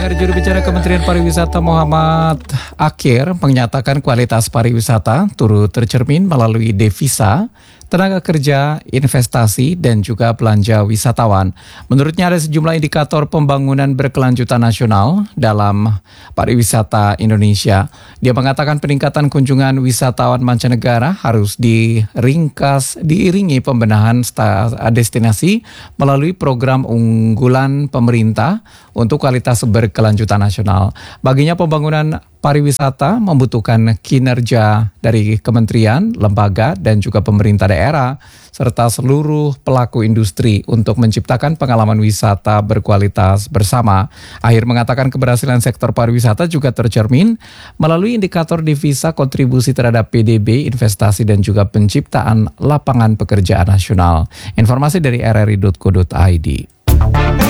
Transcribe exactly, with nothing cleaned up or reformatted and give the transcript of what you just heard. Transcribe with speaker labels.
Speaker 1: Juru bicara Kementerian Pariwisata Muhammad Akir menyatakan kualitas pariwisata turut tercermin melalui devisa, tenaga kerja, investasi, dan juga belanja wisatawan. Menurutnya ada sejumlah indikator pembangunan berkelanjutan nasional dalam pariwisata Indonesia. Dia mengatakan peningkatan kunjungan wisatawan mancanegara harus diringkas, diiringi pembenahan destinasi melalui program unggulan pemerintah untuk kualitas berkelanjutan nasional. Baginya pembangunan pariwisata membutuhkan kinerja dari kementerian, lembaga, dan juga pemerintah daerah, serta seluruh pelaku industri untuk menciptakan pengalaman wisata berkualitas bersama. Akhir mengatakan keberhasilan sektor pariwisata juga tercermin melalui indikator devisa, kontribusi terhadap P D B, investasi, dan juga penciptaan lapangan pekerjaan nasional. Informasi dari r r i titik co titik i d.